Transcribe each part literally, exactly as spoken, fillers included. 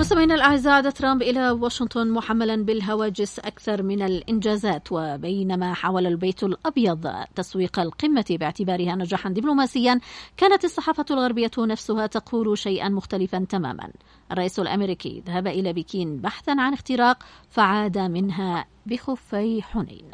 مستمعينا الأعزاء، عاد ترامب إلى واشنطن محملا بالهواجس أكثر من الإنجازات، وبينما حاول البيت الأبيض تسويق القمة باعتبارها نجاحا دبلوماسيا، كانت الصحافة الغربية نفسها تقول شيئا مختلفا تماما. الرئيس الأمريكي ذهب إلى بكين بحثا عن اختراق فعاد منها بخفي حنين.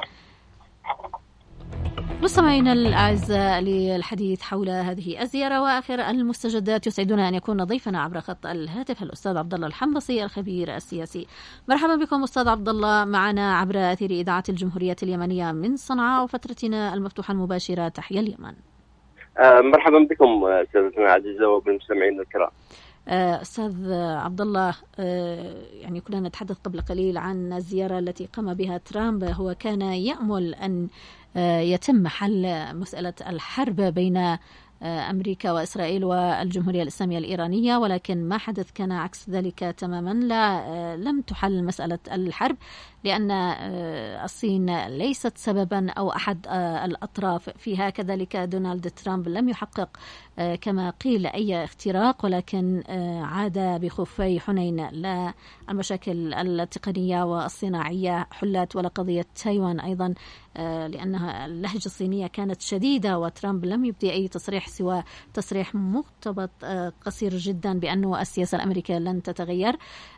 مستمعينا الأعزاء، للحديث حول هذه الزيارة وآخر المستجدات يسعدنا أن يكون ضيفنا عبر خط الهاتف الأستاذ عبد الله الحنبصي الخبير السياسي. مرحبا بكم أستاذ عبد الله معنا عبر أثير إذاعة الجمهورية اليمنية من صنعاء وفترتنا المفتوحة المباشرة تحيا اليمن. آه مرحبا بكم سيدتنا العزيزة وبالمستمعين الكرام. أستاذ عبد الله، يعني كنا نتحدث قبل قليل عن الزيارة التي قام بها ترامب. هو كان يأمل أن يتم حل مسألة الحرب بين أمريكا وإسرائيل والجمهورية الإسلامية الإيرانية، ولكن ما حدث كان عكس ذلك تماما. لا لم تحل مسألة الحرب لأن الصين ليست سببا أو أحد الأطراف فيها. كذلك دونالد ترامب لم يحقق كما قيل أي اختراق، ولكن عاد بخفي حنين. لا المشاكل التقنية والصناعية حلت، ولا قضية تايوان أيضا لأنها اللهجة الصينية كانت شديدة، وترامب لم يبدي أي تصريح سوى تصريح مقتبط قصير جدا بأنه السياسة الأمريكية لن تتغير.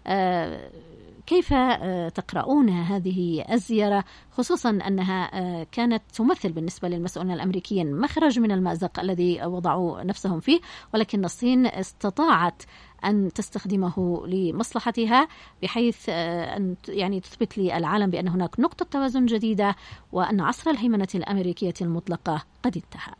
كيف تقرؤون هذه الزيارة، خصوصا أنها كانت تمثل بالنسبة للمسؤولين الأمريكيين مخرج من المأزق الذي وضعوا نفسهم فيه، ولكن الصين استطاعت أن تستخدمه لمصلحتها بحيث أن يعني تثبت للعالم بأن هناك نقطة توازن جديدة وأن عصر الهيمنة الأمريكية المطلقة قد انتهى.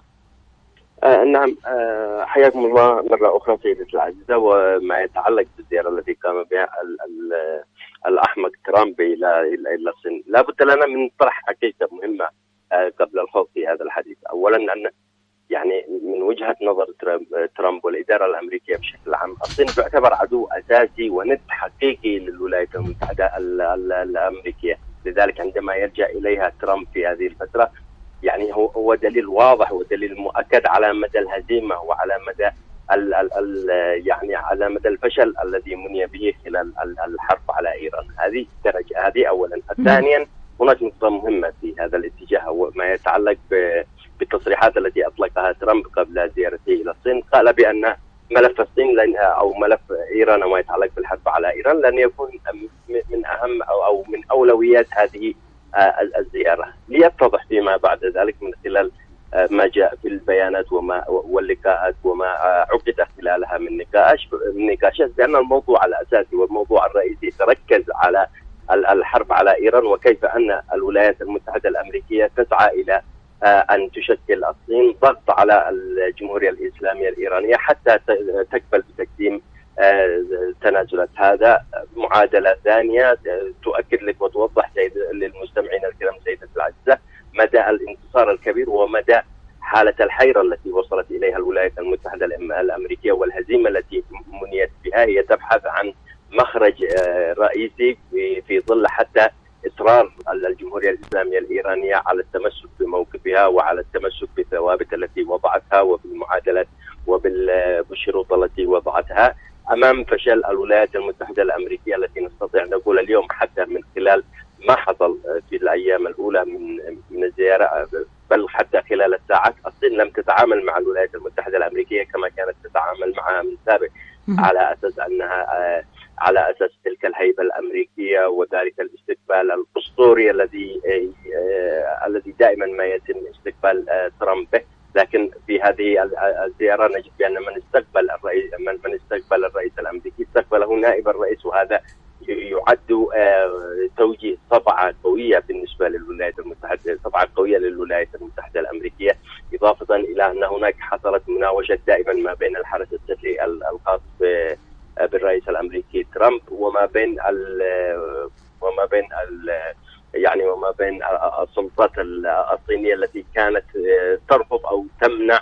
آه نعم، آه حياكم الله مرة أخرى سيدتي العزيزة. وما يتعلق بالزيارة التي قام بها ال ال الأحمق ترامب إلى إلى الصين، لابد لنا من طرح حقيقة مهمة آه قبل الخوض في هذا الحديث. أولا أن يعني من وجهة نظر ترامب والإدارة الأمريكية بشكل عام، الصين تعتبر عدو أساسي وند حقيقي للولايات المتحدة الأمريكية. لذلك عندما يلجأ إليها ترامب في هذه الفترة، يعني هو هو دليل واضح ودليل مؤكد على مدى الهزيمة وعلى مدى ال ال ال يعني على مدى الفشل الذي مني به خلال الحرب على إيران. هذه درجة، هذه أولا. ثانيا، هناك نقطة مهمة في هذا الاتجاه وما يتعلق بالتصريحات التي أطلقها ترامب قبل زيارته إلى الصين. قال بأن ملف الصين لن أو ملف إيران وما يتعلق بالحرب على إيران لن يكون من أهم أو أو من أولويات هذه الزيارة، ليتضح فيما بعد ذلك من خلال ما جاء في البيانات وما واللقاءات وما عقد خلالها من نقاش من نقاشات بأن الموضوع الأساسي والموضوع الرئيسي تركز على الحرب على إيران، وكيف أن الولايات المتحدة الأمريكية تسعى إلى أن تشكل الصين ضغط على الجمهورية الإسلامية الإيرانية حتى تقبل بتقديم تنازلات. هذا معادلة ثانية تؤكد لك وتوضح للمستمعين الكرام سيدتي العزيزة مدى الانتصار الكبير ومدى حالة الحيرة التي وصلت إليها الولايات المتحدة الأمريكية والهزيمة التي منيت بها. هي تبحث عن مخرج رئيسي في ظل حتى إصرار الجمهورية الإسلامية الإيرانية على التمسك بموقفها وعلى التمسك بالثوابت التي وضعتها وبالمعادلات وبالشروط التي وضعتها أمام فشل الولايات المتحدة الأمريكية التي نستطيع نقول اليوم حتى من خلال ما حصل في الأيام الأولى من من الزيارة، بل حتى خلال الساعات الصين لم تتعامل مع الولايات المتحدة الأمريكية كما كانت تتعامل معها من سابق، على أساس أنها على أساس تلك الهيبة الأمريكية وذلك الاستقبال الأسطوري الذي الذي دائما ما يتم استقبال ترامب به. لكن في هذه الزيارة نجد بأن من استقبل الرئيس من استقبل الرئيس الأمريكي استقبله نائب الرئيس، وهذا يعد توجيه صفعة قوية بالنسبة للولايات المتحدة، صفعة قوية للولايات المتحدة الأمريكية، إضافة إلى أن هناك حصلت مناوشة دائما ما بين الحرس السري الخاص بالرئيس الأمريكي ترامب وما بين ال وما بين ال يعني وما بين السلطات الصينية التي كانت ترفض أو تمنع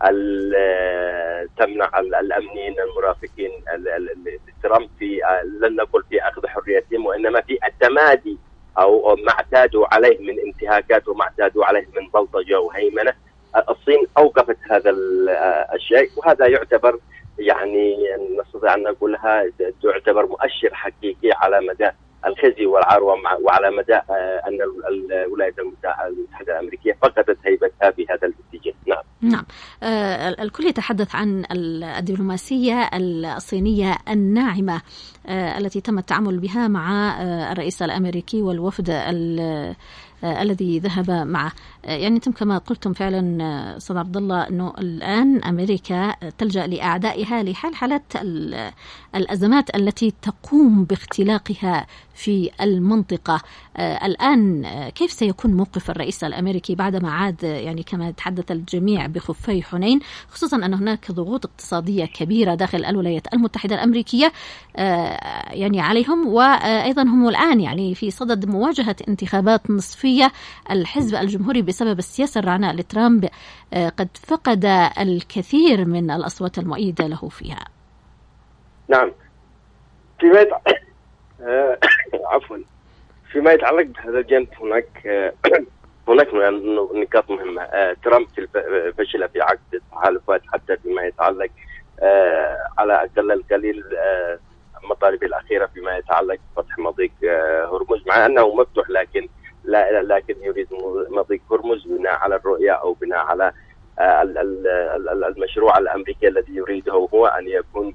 تمنع الأمنيين المرافقين لترامب في لن نقول في أخذ حريتهم، وإنما في التمادي أو ما اعتادوا عليه من انتهاكات وما اعتادوا عليه من بلطجة وهيمنة. الصين أوقفت هذا الشيء، وهذا يعتبر يعني نستطيع أن نقولها تعتبر مؤشر حقيقي على مدى الخزي والعار وعلى مدى أن الولايات المتحدة الأمريكية فقدت هيبتها في هذا الاتجاه. نعم. نعم. آه الكل يتحدث عن الدبلوماسية الصينية الناعمة آه التي تم التعامل بها مع آه الرئيس الأمريكي والوفد آه الذي ذهب معه. يعني انتم كما قلتم فعلا استاذ عبد الله انه الان امريكا تلجأ لاعدائها لحل حالات الازمات التي تقوم باختلاقها في المنطقه. الان كيف سيكون موقف الرئيس الامريكي بعدما عاد يعني كما تحدث الجميع بخفي حنين، خصوصا ان هناك ضغوط اقتصاديه كبيره داخل الولايات المتحده الامريكيه يعني عليهم، وايضا هم الان يعني في صدد مواجهه انتخابات نصفيه. الحزب الجمهوري بسبب السياسة الرعناء لترامب قد فقد الكثير من الأصوات المؤيدة له فيها. نعم. فيما يتع... عفوا فيما يتعلق بهذا الجانب هناك هناك نقاط مهمة. ترامب فشل في عقد التحالفات حتى فيما يتعلق على أقل القليل المطالب الأخيرة فيما يتعلق بفتح مضيق هرمز، مع أنه مفتوح لكن لا لكن يريد مضيق هرمز بناء على الرؤية أو بناء على المشروع الأمريكي الذي يريده هو أن يكون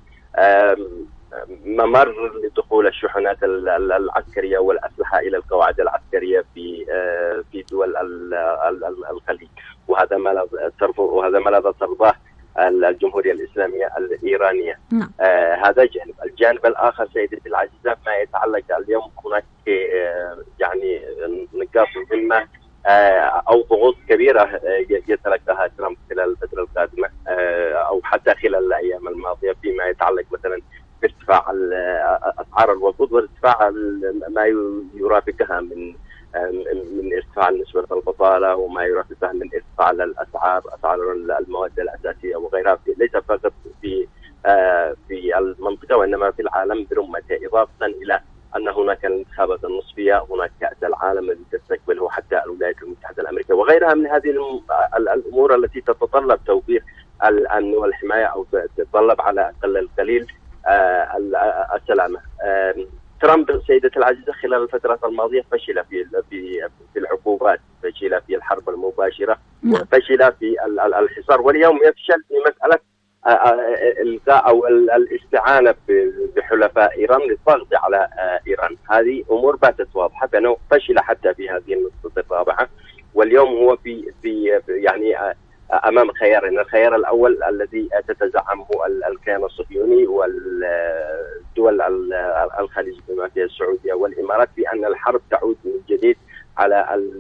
ممر لدخول الشحنات العسكرية والأسلحة إلى القواعد العسكرية في في دول الخليج، وهذا ما لا ترفض وهذا ما لا ترضاه الجمهورية الإسلامية الإيرانية. نعم. آه هذا جانب. الجانب الآخر سيدتي العزيزة ما يتعلق اليوم هناك آه يعني نقاط مهمة آه أو ضغوط كبيرة آه يتلقاها ترامب خلال الفترة القادمة آه أو حتى خلال الأيام الماضية فيما يتعلق مثلا بارتفاع أسعار الوقود وارتفاع ما يرافقها من من ارتفاع نسبة البطالة وما يرافقها من ارتفاع الأسعار أسعار المواد الأساسية وغيرها، ليس فقط في في المنطقة وإنما في العالم برمته، إضافة إلى أن هناك الانتخابات النصفية، هناك كأس العالم الذي تستقبله حتى الولايات المتحدة الأمريكية وغيرها من هذه الأمور التي تتطلب توفير الأمن والحماية أو تتطلب على أقل القليل السلامة. ترامب سيدتي العزيزة خلال الفترات الماضية فشل في في في العقوبات، فشل في الحرب المباشرة، وفشل في الحصار، واليوم يفشل في مسألة الغاء أو الاستعانة بحلفاء إيران للضغط على إيران. هذه أمور باتت واضحة بأنه فشل حتى في هذه النقطة الرابعة، واليوم هو في في يعني أمام خيارين. الخيار الأول الذي تتزعمه الكيان الصهيوني والدول الخليج بما فيها السعودية والإمارات بأن الحرب تعود من جديد على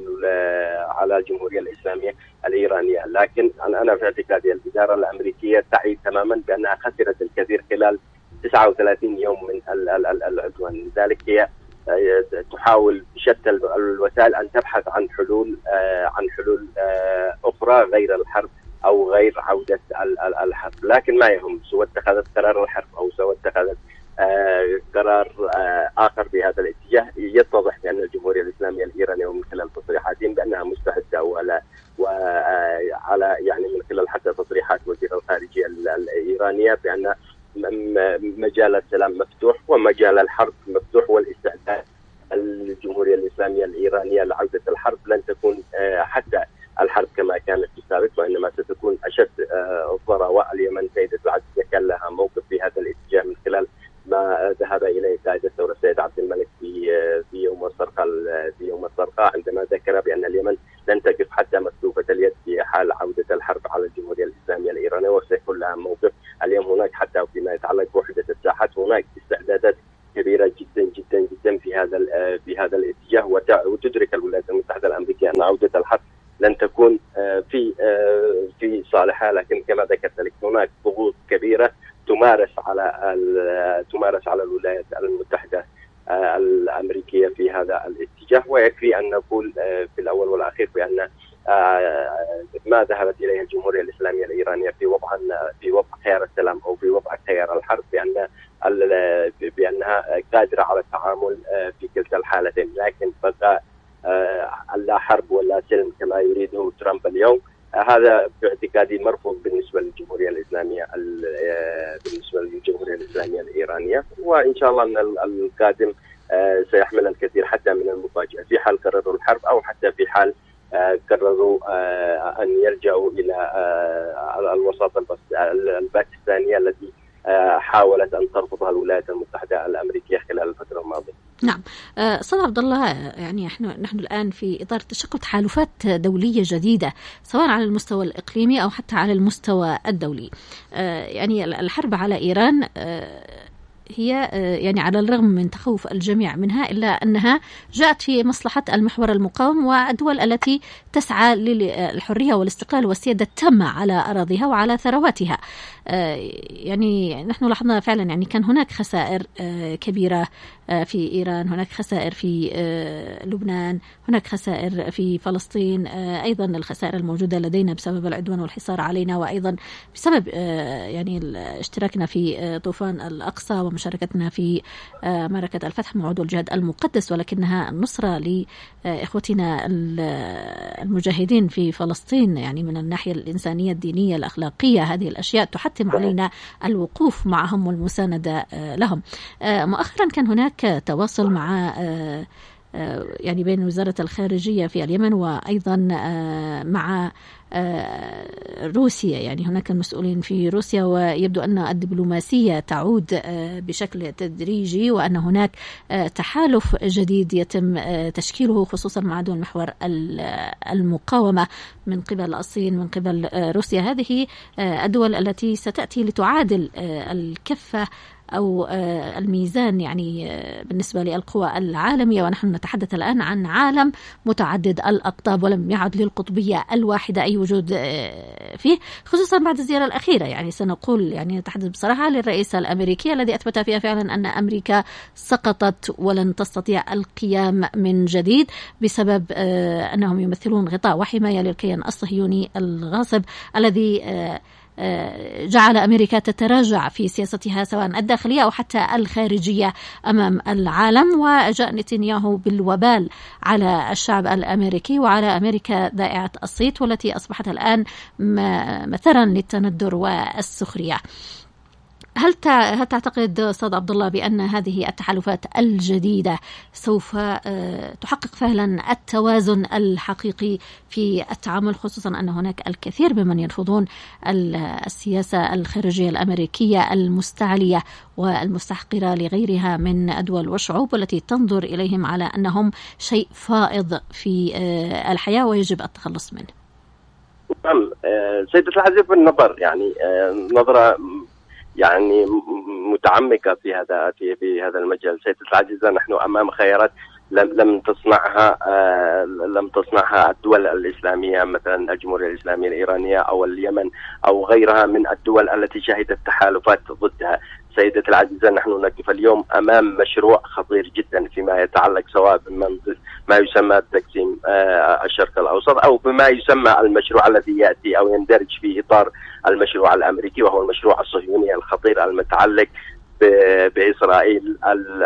على الجمهورية الإسلامية الإيرانية، لكن أنا في اعتقادي الإدارة الأمريكية تعي تماما بأنها خسرت الكثير خلال تسعة وثلاثين يوم من العدوان، لذلك هي تحاول بشتى الوسائل أن تبحث عن حلول عن حلول أخرى غير الحرب أو غير عودة الحرب، لكن ما يهم سواء اتخذت قرار الحرب أو سواء اتخذت قرار آخر بهذا الاتجاه. يتضح بأن الجمهورية الإسلامية الإيرانية ومن خلال تصريحاتهم بأنها مستعدة ولا وعلى يعني من خلال حتى تصريحات وزير الخارجية الإيرانية بأن مجال السلام مفتوح ومجال الحرب مفتوح، والاستعداد الجمهورية الإسلامية الإيرانية لعودة الحرب لن تكون حتى الحرب كما كانت في السابق، وإنما ستكون أشد ضراوة. اليمن سيدة العزيزة كان لها موقف في هذا الاتجاه من خلال ما ذهب إليه قائد الثورة السيد عبد الملك في في يوم السرقة في يوم السرقة عندما ذكر بأن اليمن لن تقف حتى مكتوفة اليد في حال عودة الحرب على الجمهورية الإسلامية الإيرانية، وسيكون لها موقف. اليوم هناك حتى فيما يتعلق بوحدة الساحات هناك استعدادات كبيرة جدا جدا جدا في هذا في هذا الاتجاه، وتدرك الولايات المتحدة الأمريكية أن عودة الحرب لن تكون في في صالحها، لكن كما ذكرت لك هناك ضغوط كبيرة تمارس على تمارس على الولايات المتحدة الأمريكية في هذا الاتجاه. ويكفي أن نقول في الأول والأخير بأن ما ذهبت إليه الجمهورية الإسلامية الإيرانية في وضع في وضع خيار السلام أو في وضع خيار الحرب بأن بأنها قادرة على التعامل في كلتا الحالتين، لكن بقى لا حرب ولا سلم كما يريده ترامب اليوم هذا باعتقادي مرفوض بالنسبة للجمهورية الإسلامية بالنسبة للجمهورية الإسلامية الإيرانية، وإن شاء الله أن القادم سيحمل الكثير حتى من المفاجأة في حال قرروا الحرب أو حتى في حال قرروا أن يرجعوا إلى الوساطة الباكستانية التي حاولت أن ترفضها الولايات المتحدة الأمريكية خلال الفترة الماضية. نعم أستاذ عبد الله، يعني نحن نحن الآن في إطار تشكل تحالفات دولية جديدة سواء على المستوى الإقليمي أو حتى على المستوى الدولي. يعني الحرب على إيران هي يعني على الرغم من تخوف الجميع منها إلا أنها جاءت في مصلحة المحور المقاوم والدول التي تسعى للحرية والاستقلال والسيادة التامة على أراضيها وعلى ثرواتها. يعني نحن لاحظنا فعلا يعني كان هناك خسائر كبيرة في إيران، هناك خسائر في لبنان، هناك خسائر في فلسطين، أيضا الخسائر الموجودة لدينا بسبب العدوان والحصار علينا، وأيضا بسبب يعني اشتراكنا في طوفان الأقصى ومشاركتنا في معركة الفتح مع عدو الجهاد المقدس، ولكنها نصرة لإخوتنا المجاهدين في فلسطين يعني من الناحية الإنسانية الدينية الأخلاقية. هذه الأشياء تحتم علينا الوقوف معهم والمساندة لهم. مؤخرا كان هناك تواصل مع يعني بين وزارة الخارجية في اليمن وأيضا مع روسيا، يعني هناك المسؤولين في روسيا، ويبدو أن الدبلوماسية تعود بشكل تدريجي وأن هناك تحالف جديد يتم تشكيله خصوصا مع دول محور المقاومة من قبل الصين من قبل روسيا. هذه الدول التي ستأتي لتعادل الكفة أو الميزان يعني بالنسبة للقوى العالمية، ونحن نتحدث الآن عن عالم متعدد الأقطاب ولم يعد للقطبية الواحدة أي وجود فيه، خصوصا بعد الزيارة الأخيرة. يعني سنقول يعني نتحدث بصراحة للرئيس الأمريكي الذي أثبت فيها فعلا أن أمريكا سقطت ولن تستطيع القيام من جديد بسبب أنهم يمثلون غطاء وحماية للكيان الصهيوني الغاصب الذي جعل أمريكا تتراجع في سياستها سواء الداخلية أو حتى الخارجية أمام العالم، وجاء نتنياهو بالوبال على الشعب الأمريكي وعلى أمريكا ذائعة الصيت والتي أصبحت الآن مثلا للتندر والسخرية. هل هل تعتقد أستاذ عبد الله بأن هذه التحالفات الجديدة سوف تحقق فعلا التوازن الحقيقي في التعامل، خصوصا أن هناك الكثير ممن يرفضون السياسة الخارجية الأمريكية المستعلية والمستحقرة لغيرها من الدول والشعوب والتي تنظر إليهم على أنهم شيء فائض في الحياة ويجب التخلص منه؟ نعم سيدة العزيز، النظر يعني نظرة يعني متعمقة في هذا في في هذا المجال. سيدة العزيزة، نحن أمام خيارات لم لم تصنعها آه لم تصنعها الدول الإسلامية، مثلا الجمهورية الإسلامية الإيرانية أو اليمن أو غيرها من الدول التي شهدت تحالفات ضدها. سيدة العزيزة، نحن نقف اليوم أمام مشروع خطير جدا فيما يتعلق سواء بمنطقة ما يسمى تقسيم آه الشرق الأوسط أو بما يسمى المشروع الذي يأتي أو يندرج في إطار المشروع الأمريكي، وهو المشروع الصهيوني الخطير المتعلق بإسرائيل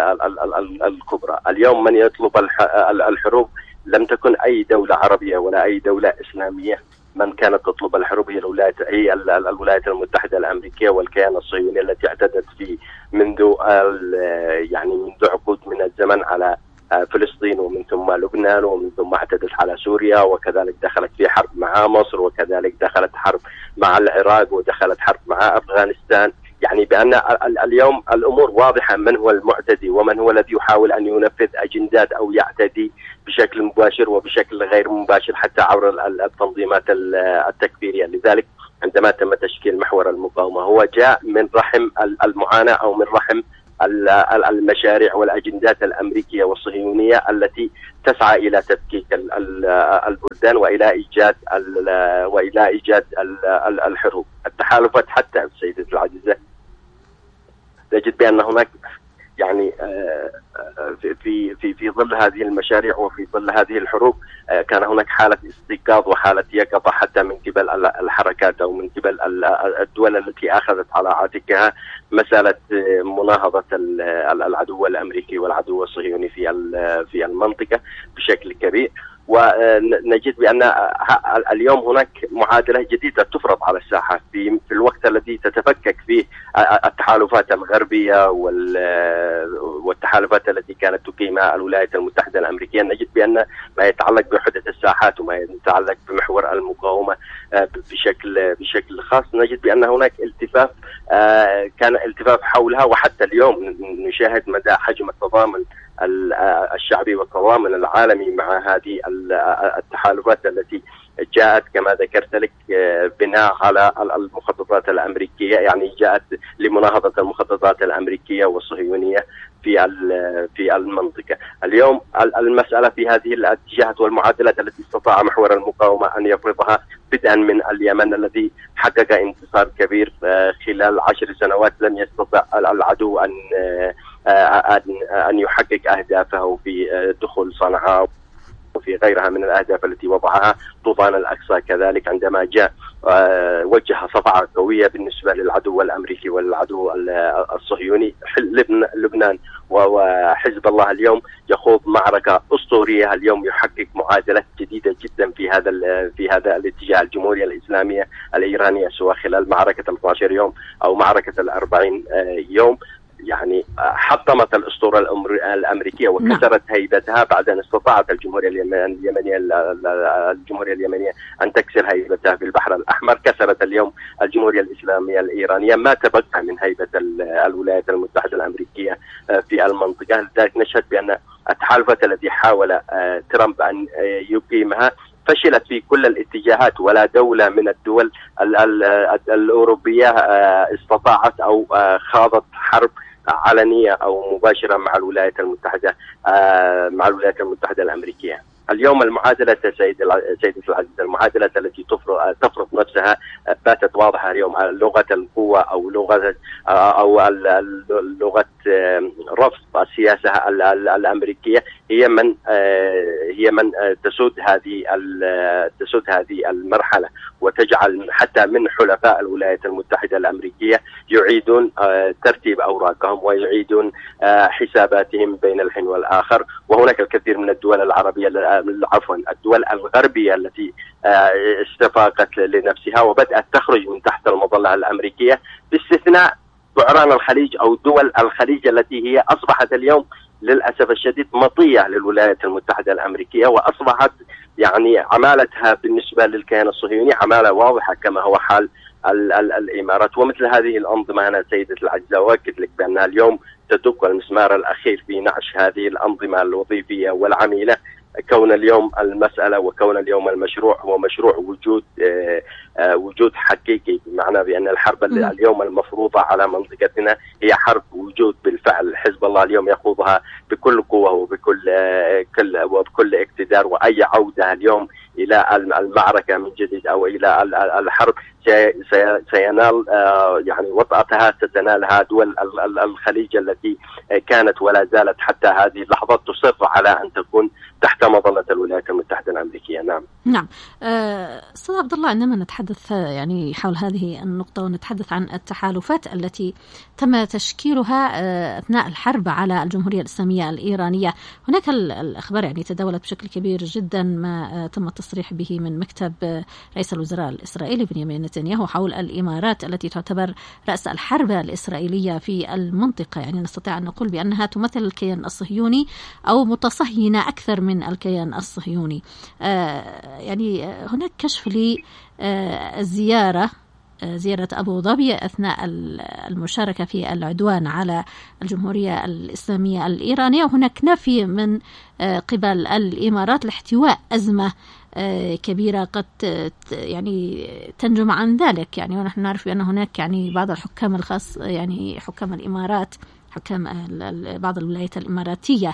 الكبرى. اليوم من يطلب الحروب لم تكن أي دولة عربية ولا أي دولة إسلامية، من كانت تطلب الحروب هي الولايات هي الولايات المتحدة الأمريكية والكيان الصهيوني التي اعتدت في منذ يعني منذ عقود من الزمن على فلسطين ومن ثم لبنان ومن ثم اعتدت على سوريا، وكذلك دخلت في حرب مع مصر، وكذلك دخلت حرب مع العراق، ودخلت حرب مع أفغانستان. يعني بأن اليوم الأمور واضحة، من هو المعتدي ومن هو الذي يحاول أن ينفذ أجندات أو يعتدي بشكل مباشر وبشكل غير مباشر حتى عبر التنظيمات التكفيرية. لذلك عندما تم تشكيل محور المقاومة هو جاء من رحم المعاناة أو من رحم المشاريع والأجندات الأمريكية والصهيونية التي تسعى إلى تفكيك البلدان وإلى إيجاد وإلى إيجاد الحروب. التحالفات حتى سيدة العزيزة نجد بأن هناك يعني في في في ظل هذه المشاريع وفي ظل هذه الحروب كان هناك حالة استيقاظ وحالة يقظة حتى من قبل الحركات أو من قبل الدول التي أخذت على عاتقها مسألة مناهضة العدو الأمريكي والعدو الصهيوني في في المنطقة بشكل كبير. ونجد بأن اليوم هناك معادلة جديدة تفرض على الساحة في في الوقت الذي تتفكك فيه التحالفات الغربية والتحالفات التي كانت تقيمها الولايات المتحدة الأمريكية. نجد بأن ما يتعلق بوحدة الساحات وما يتعلق بمحور المقاومة بشكل بشكل خاص، نجد بأن هناك التفاف كان التفاف حولها، وحتى اليوم نشاهد مدى حجم التضامن الشعبي والتضامن العالمي مع هذه التحالفات التي جاءت كما ذكرت لك بناء على المخططات الأمريكية، يعني جاءت لمناهضة المخططات الأمريكية والصهيونية في في المنطقة. اليوم المسألة في هذه الاتجاهات والمعادلات التي استطاع محور المقاومة أن يفرضها، بدءا من اليمن الذي حقق انتصار كبير خلال عشر سنوات لم يستطع العدو أن أن يحقق أهدافه في دخول صنعاء وفي غيرها من الأهداف التي وضعها. طوفان الأقصى كذلك عندما جاء وجه صفعة قوية بالنسبة للعدو الأمريكي والعدو الصهيوني. لبنان وحزب الله اليوم يخوض معركة أسطورية، اليوم يحقق معادلة جديدة جدا في هذا في هذا الاتجاه. الجمهورية الإسلامية الإيرانية سواء خلال معركة اثني عشر يوم أو معركة الأربعين يوم يعني حطمت الأسطورة الأمريكية وكسرت هيبتها بعد أن استطاعت الجمهورية اليمنية الجمهورية اليمنية أن تكسر هيبتها في البحر الأحمر. كسرت اليوم الجمهورية الإسلامية الإيرانية ما تبقى من هيبة الولايات المتحدة الأمريكية في المنطقة. لذلك نشهد بأن التحالفات التي حاول ترامب أن يقيمها فشلت في كل الاتجاهات، ولا دولة من الدول الأوروبية استطاعت أو خاضت حرب علنية أو مباشرة مع الولايات المتحدة مع الولايات المتحدة الأمريكية. اليوم المعادلة سيد سيدي العزيز، المعادلة التي تفرض تفرض نفسها باتت واضحة اليوم. لغة القوة أو لغة أو لغة رفض السياسة الأمريكية هي من هي من تسود هذه تسود هذه المرحلة، وتجعل حتى من حلفاء الولايات المتحدة الأمريكية يعيدون ترتيب أوراقهم ويعيدون حساباتهم بين الحين والآخر. وهناك الكثير من الدول العربية عفوا الدول الغربية التي استفاقت لنفسها وبدأت تخرج من تحت المظلة الأمريكية، باستثناء بعران الخليج أو دول الخليج التي هي أصبحت اليوم للأسف الشديد مطية للولايات المتحدة الأمريكية، وأصبحت يعني عمالتها بالنسبة للكيان الصهيوني عمالة واضحة كما هو حال ال ال الإمارات. ومثل هذه الأنظمة أنا سيدة العزيزة أؤكد لك بأنها اليوم تدق المسمار الأخير في نعش هذه الأنظمة الوظيفية والعميلة، كون اليوم المسألة وكون اليوم المشروع هو مشروع وجود آه آه وجود حقيقي، بمعنى بأن الحرب اليوم المفروضة على منطقتنا هي حرب وجود بالفعل. حزب الله اليوم يخوضها بكل قوة وبكل آه كل وبكل اقتدار، وأي عودة اليوم إلى المعركة من جديد أو إلى الحرب سينال آه يعني وطأتها ستنالها دول الخليج التي كانت ولا زالت حتى هذه اللحظات تصر على أن تكون تحت مظلة الولايات المتحدة الأمريكية. نعم نعم أستاذ عبد الله، عندما نتحدث يعني حول هذه النقطة ونتحدث عن التحالفات التي تم تشكيلها أثناء الحرب على الجمهورية الإسلامية الإيرانية، هناك الأخبار يعني تداولت بشكل كبير جدا ما تم التصريح به من مكتب رئيس الوزراء الإسرائيلي بنيامين نتنياهو حول الإمارات التي تعتبر رأس الحرب الإسرائيلية في المنطقة. يعني نستطيع أن نقول بأنها تمثل الكيان الصهيوني أو متصهينة أكثر من الكيان الصهيوني. آه يعني هناك كشف للزيارة زيارة أبو ظبي أثناء المشاركة في العدوان على الجمهورية الإسلامية الإيرانية، وهناك نفي من قبل الإمارات لاحتواء أزمة كبيرة قد يعني تنجم عن ذلك. يعني ونحن نعرف بأن هناك يعني بعض الحكام الخاص يعني حكام الإمارات حكام بعض الولايات الإماراتية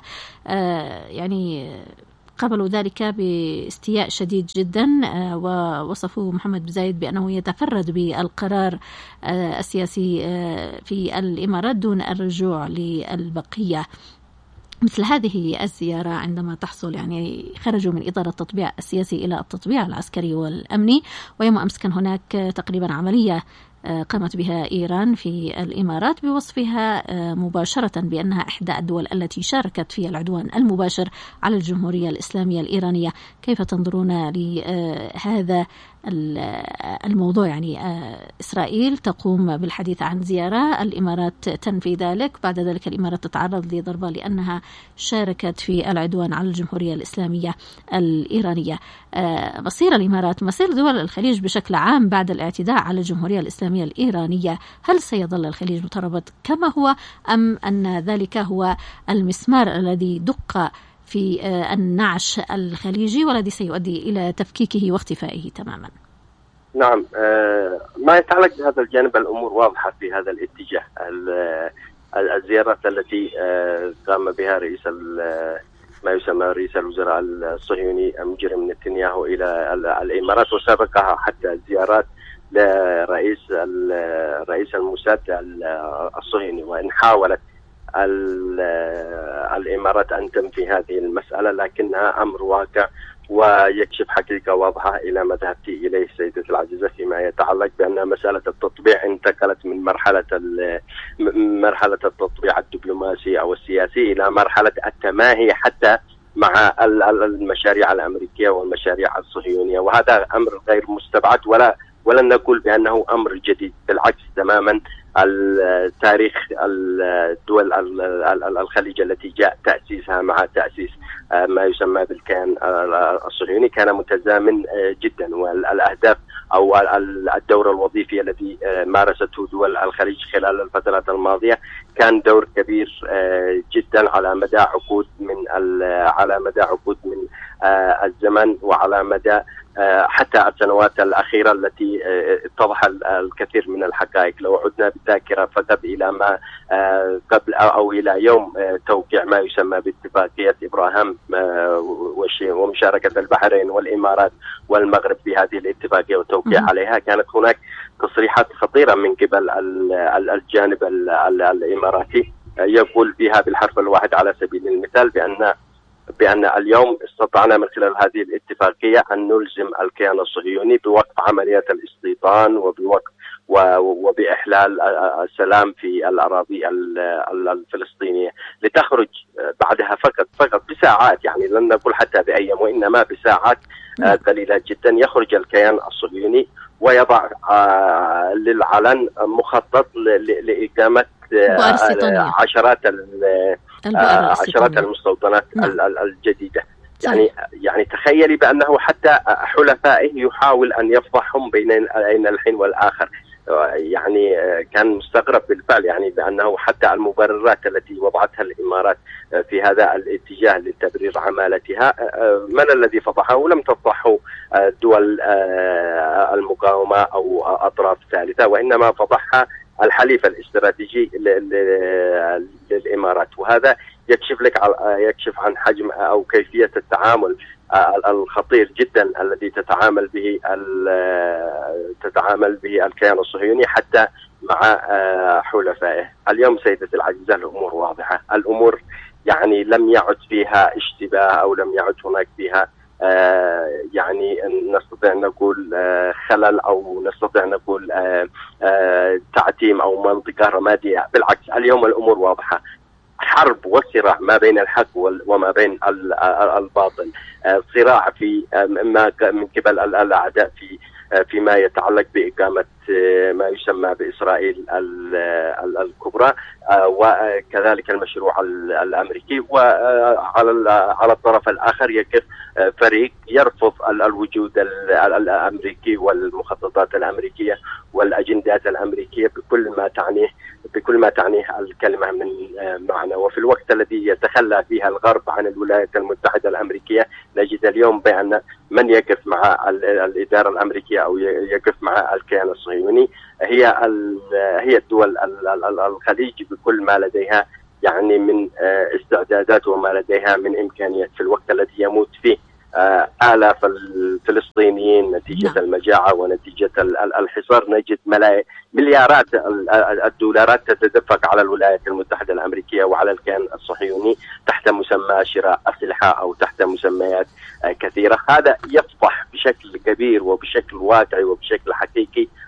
يعني قبلوا ذلك باستياء شديد جدا، ووصفوا محمد بن زايد بأنه يتفرد بالقرار السياسي في الإمارات دون الرجوع للبقية. مثل هذه الزيارة عندما تحصل يعني خرجوا من إطار التطبيع السياسي إلى التطبيع العسكري والأمني. ويوم أمس كان هناك تقريبا عملية قامت بها إيران في الإمارات بوصفها مباشرة بأنها إحدى الدول التي شاركت في العدوان المباشر على الجمهورية الإسلامية الإيرانية. كيف تنظرون لهذا الموضوع؟ يعني إسرائيل تقوم بالحديث عن زيارة، الإمارات تنفي ذلك، بعد ذلك الإمارات تتعرض لضربة لأنها شاركت في العدوان على الجمهورية الإسلامية الإيرانية. مصير الإمارات، مصير دول الخليج بشكل عام بعد الاعتداء على الجمهورية الإسلامية الإيرانية، هل سيظل الخليج متربط كما هو أم أن ذلك هو المسمار الذي دق في النعش الخليجي والذي سيؤدي إلى تفكيكه واختفائه تماما؟ نعم، ما يتعلق بهذا الجانب الأمور واضحة في هذا الاتجاه. الزيارات التي قام بها رئيس ما يسمى رئيس الوزراء الصهيوني مجرم نتنياهو إلى الإمارات، وسبقها حتى زيارات لرئيس رئيس الموساد الصهيوني، وإن حاولت الإمارات أن تنفي هذه المسألة لكنها أمر واقع ويكشف حقيقة واضحة إلى ما ذهبت إليه سيدتي العزيزة فيما يتعلق بأن مسألة التطبيع انتقلت من مرحلة مرحلة التطبيع الدبلوماسي أو السياسي إلى مرحلة التماهي حتى مع المشاريع الأمريكية والمشاريع الصهيونية، وهذا أمر غير مستبعد ولا ولن نقول بأنه أمر جديد، بالعكس تماما. التاريخ الدول الخليج التي جاء تأسيسها مع تأسيس ما يسمى بالكيان الصهيوني كان متزامن جدا، والأهداف أو الدور الوظيفي الذي مارسته دول الخليج خلال الفترات الماضية كان دور كبير جدا على مدى عقود من على مدى عقود من الزمن، وعلى مدى حتى السنوات الأخيرة التي اتضح الكثير من الحقائق. لو عدنا بالذاكرة فقط إلى ما قبل أو إلى يوم توقيع ما يسمى باتفاقية إبراهام ومشاركة البحرين والإمارات والمغرب في هذه الاتفاقية والتوقيع عليها، كانت هناك تصريحات خطيرة من قبل الجانب الإماراتي يقول فيها بالحرف الواحد على سبيل المثال بأن بأن اليوم استطعنا من خلال هذه الاتفاقية أن نلزم الكيان الصهيوني بوقف عمليات الاستيطان وبوقف وبإحلال السلام في الأراضي الفلسطينية، لتخرج بعدها فقط فقط بساعات، يعني لن نقول حتى بأيام وإنما بساعات قليلة جدا، يخرج الكيان الصهيوني ويضع للعلن مخطط لإقامة عشرات عشرات المستوطنات الجديدة. يعني يعني تخيلي بأنه حتى حلفائه يحاول أن يفضحهم بين الحين والآخر. يعني كان مستغرب بالفعل، يعني بأنه حتى المبررات التي وضعتها الإمارات في هذا الاتجاه لتبرير عمالتها من الذي فضحه؟ ولم تفضحه دول المقاومة أو أطراف ثالثة، وإنما فضحها الحليف الاستراتيجي للإمارات. وهذا يكشف لك يكشف عن حجم أو كيفية التعامل الخطير جدا الذي تتعامل به تتعامل به الكيان الصهيوني حتى مع حلفائه. اليوم سيدتي العزيزة الأمور واضحة، الأمور يعني لم يعد فيها اشتباه أو لم يعد هناك فيها يعني نستطيع نقول خلل أو نستطيع نقول تعتيم أو منطقة رمادية. بالعكس اليوم الأمور واضحة، حرب وصراع ما بين الحق وما بين الباطل، صراع في ما من قبل الأعداء في فيما يتعلق بإقامة ما يسمى بإسرائيل الكبرى، وكذلك المشروع الأمريكي، وعلى على الطرف الآخر يقف فريق يرفض الوجود الأمريكي والمخططات الأمريكية والأجندات الأمريكية بكل ما تعنيه بكل ما تعنيه الكلمة من معنى. وفي الوقت الذي يتخلى فيها الغرب عن الولايات المتحدة الأمريكية نجد اليوم بأن من يقف مع الإدارة الأمريكية أو يقف مع الكيان الصهيوني هي هي الدول الخليج بكل ما لديها يعني من استعدادات وما لديها من إمكانيات. في الوقت الذي يموت فيه آلاف الفلسطينيين نتيجة المجاعة ونتيجة الحصار نجد مليارات الدولارات تتدفق على الولايات المتحدة الأمريكية وعلى الكيان الصهيوني تحت مسمى شراء أسلحة أو تحت مسميات كثيرة. هذا يفضح بشكل كبير وبشكل واقعي وبشكل حقيقي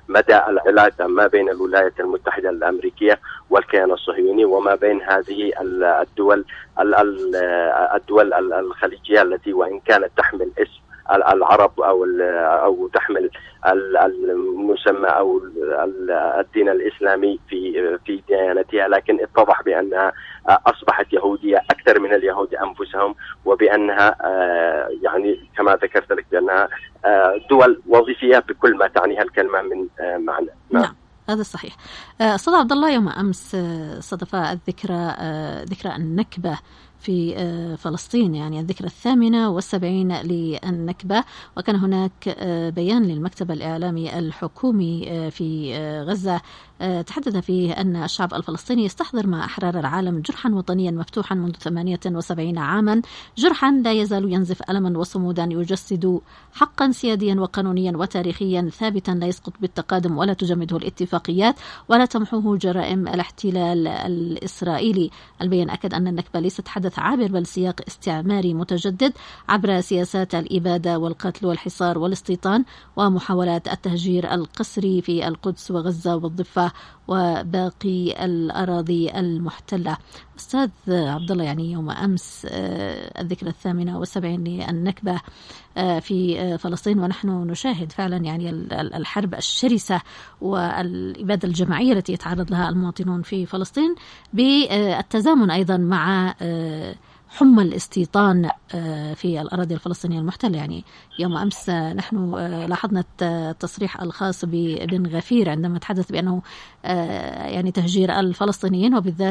مدى العلاقة ما بين الولايات المتحدة الأمريكية والكيان الصهيوني، وما بين هذه الدول الدول الخليجية التي وإن كانت تحمل اسم العرب أو أو تحمل المسمى أو الدين الإسلامي في في ديانتها، لكن اتضح بأنها أصبحت يهودية أكثر من اليهود أنفسهم، وبأنها يعني كما ذكرت لك بأنها دول وظيفية بكل ما تعنيها الكلمة من معنى. نعم هذا صحيح. أستاذ عبد الله، يوم أمس صادف الذكرى ذكرى النكبة في فلسطين، يعني الذكرى الثامنة والسبعين للنكبة، وكان هناك بيان للمكتب الإعلامي الحكومي في غزة تحدث فيه أن الشعب الفلسطيني يستحضر مع أحرار العالم جرحا وطنيا مفتوحا منذ ثمانية وسبعين عاما، جرحا لا يزال ينزف ألما وصمودا، يجسد حقا سياديا وقانونيا وتاريخيا ثابتا لا يسقط بالتقادم ولا تجمده الاتفاقيات ولا تمحوه جرائم الاحتلال الإسرائيلي. البيان أكد أن النكبة ليست حدث عابر بل سياق استعماري متجدد عبر سياسات الإبادة والقتل والحصار والاستيطان ومحاولات التهجير القسري في القدس وغزة والضفة وباقي الأراضي المحتلة. أستاذ عبد الله، يعني يوم أمس الذكرى الثامنة والسبعين للنكبة في فلسطين، ونحن نشاهد فعلا يعني الحرب الشرسة والإبادة الجماعية التي يتعرض لها المواطنون في فلسطين، بالتزامن أيضا مع حمى الاستيطان في الأراضي الفلسطينية المحتلة. يعني يوم أمس نحن لاحظنا التصريح الخاص ببن غفير عندما تحدث بأنه يعني تهجير الفلسطينيين وبالذات